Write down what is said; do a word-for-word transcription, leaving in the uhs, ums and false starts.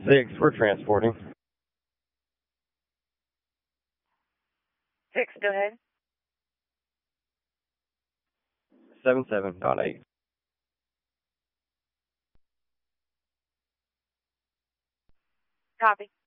Six, we're transporting. Six, go ahead. Seven seven dot eight. Copy.